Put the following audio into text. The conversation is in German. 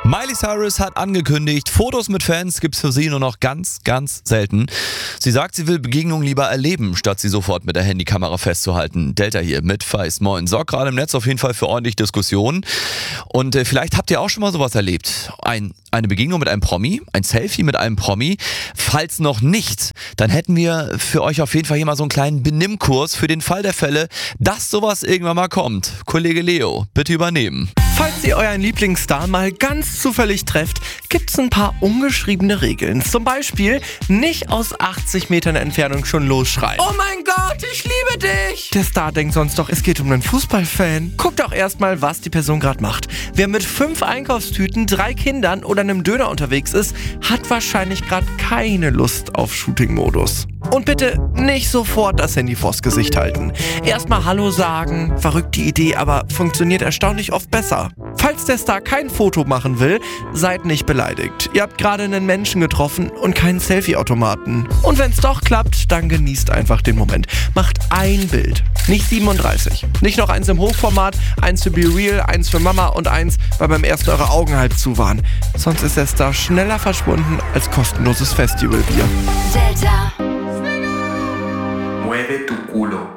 Miley Cyrus hat angekündigt, Fotos mit Fans gibt's für sie nur noch ganz, ganz selten. Sie sagt, sie will Begegnungen lieber erleben, statt sie sofort mit der Handykamera festzuhalten. Delta hier mit Feist. Moin. Sorgt gerade im Netz auf jeden Fall für ordentlich Diskussionen. Und vielleicht habt ihr auch schon mal sowas erlebt. Eine Begegnung mit einem Promi, ein Selfie mit einem Promi. Falls noch nicht, dann hätten wir für euch auf jeden Fall hier mal so einen kleinen Benimmkurs für den Fall der Fälle, dass sowas irgendwann mal kommt. Kollege Leo, bitte übernehmen. Falls ihr euren Lieblingsstar mal ganz zufällig trefft, gibt's ein paar ungeschriebene Regeln. Zum Beispiel nicht aus 80 Metern Entfernung schon losschreien. Oh mein Gott, ich liebe dich! Der Star denkt sonst doch, es geht um einen Fußballfan. Guckt auch erstmal, was die Person gerade macht. Wer mit 5 Einkaufstüten, 3 Kindern oder einem Döner unterwegs ist, hat wahrscheinlich gerade keine Lust auf Shooting-Modus. Und bitte nicht sofort das Handy vors Gesicht halten. Erstmal Hallo sagen, verrückte Idee, aber funktioniert erstaunlich oft besser. Falls der Star kein Foto machen will, seid nicht beleidigt. Ihr habt gerade einen Menschen getroffen und keinen Selfie-Automaten. Und wenn es doch klappt, dann genießt einfach den Moment. Macht ein Bild, nicht 37. Nicht noch eins im Hochformat, eins für Be Real, eins für Mama und eins, weil beim ersten eure Augen halb zu waren. Sonst ist der Star schneller verschwunden als kostenloses Festivalbier. Delta. Mueve tu culo.